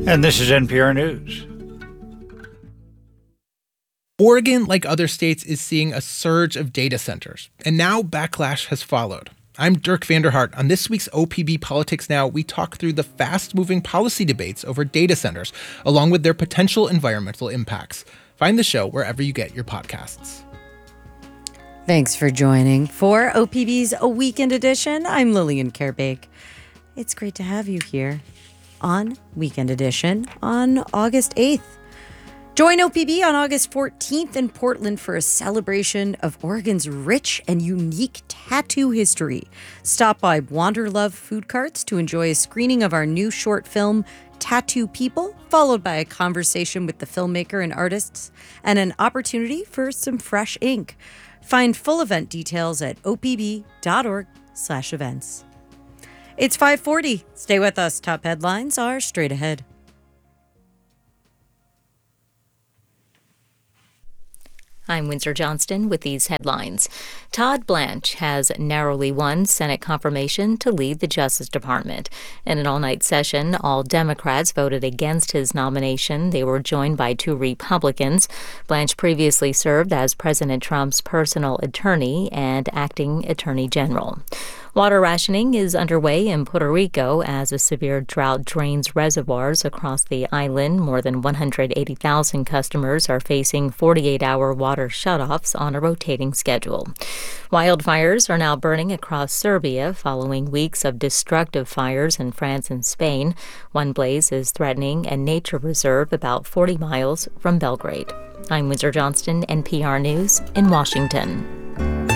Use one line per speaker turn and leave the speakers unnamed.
And this is NPR News.
Oregon, like other states, is seeing a surge of data centers, and now backlash has followed. I'm Dirk Vanderhart. On this week's OPB Politics Now, we talk through the fast-moving policy debates over data centers, along with their potential environmental impacts. Find the show wherever you get your podcasts.
Thanks for joining for OPB's A Weekend Edition. I'm Lillian Kerbeek. It's great to have you here on Weekend Edition on August 8th. Join OPB on August 14th in Portland for a celebration of Oregon's rich and unique tattoo history. Stop by Wanderlove Food Carts to enjoy a screening of our new short film, Tattoo People, followed by a conversation with the filmmaker and artists, and an opportunity for some fresh ink. Find full event details at opb.org/events. It's 5:40. Stay with us. Top headlines are straight ahead.
I'm Windsor Johnston with these headlines. Todd Blanche has narrowly won Senate confirmation to lead the Justice Department. In an all-night session, all Democrats voted against his nomination. They were joined by 2 Republicans. Blanche previously served as President Trump's personal attorney and acting attorney general. Water rationing is underway in Puerto Rico as a severe drought drains reservoirs across the island. More than 180,000 customers are facing 48-hour water shutoffs on a rotating schedule. Wildfires are now burning across Serbia following weeks of destructive fires in France and Spain. One blaze is threatening a nature reserve about 40 miles from Belgrade. I'm Windsor Johnston, NPR News in Washington.